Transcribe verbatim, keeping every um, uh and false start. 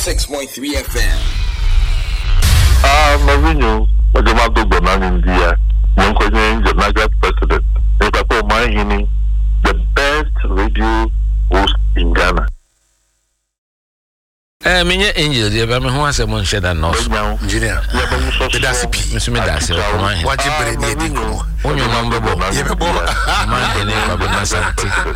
six point three F M. Ah, Marino, what the man do in India? One question, the Naga president. If I call my hini, the best radio host in Ghana. Eh, minya angel, you have me who has a mon shed and north. Engineer, that's a P. Miss Medasi, What you bring? on your number, man, the name of the